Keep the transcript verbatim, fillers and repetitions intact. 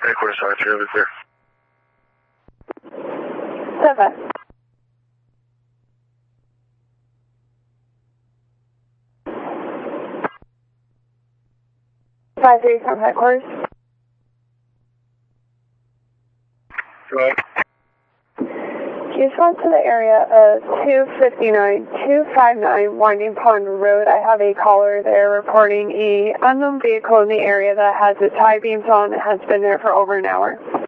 Headquarters five three, over clear. Seven. Five three from headquarters. Go ahead. Can you respond to the area of two fifty-nine, two fifty-nine Winding Pond Road? I have a caller there reporting a unknown vehicle in the area that has its high beams on and has been there for over an hour.